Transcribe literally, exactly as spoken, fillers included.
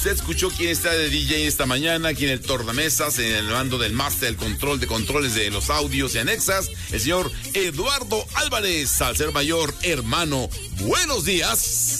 Usted escuchó quién está de D J esta mañana, aquí en el tornamesas, en el mando del máster, el control de controles de los audios y anexas, el señor Eduardo Álvarez, al ser mayor hermano. Buenos días.